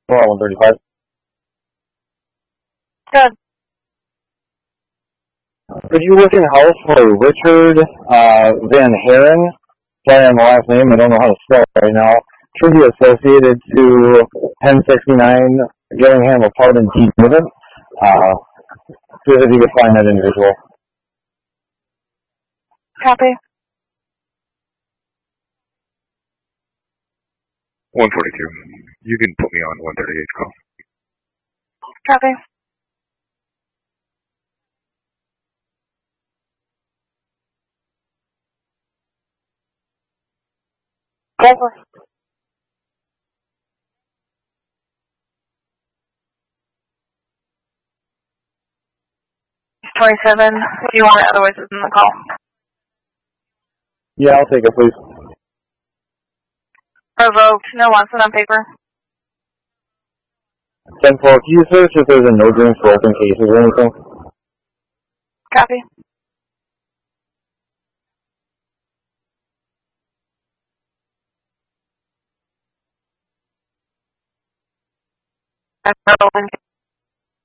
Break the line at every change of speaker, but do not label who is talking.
135.
Good.
Could you look in house for Richard Van Haren? Sorry on the last name, I don't know how to spell it right now. Should be associated to 1069 Gillingham Apartment D unit. See if you could find that individual.
Copy.
142. You can put me on 138 call.
Copy. Over. 27. If you want it, otherwise it's in the call.
Yeah, I'll take it, please.
Revoked. No Watson on paper.
10-4, can you search if there's a no drinks for open cases or anything?
Copy. Open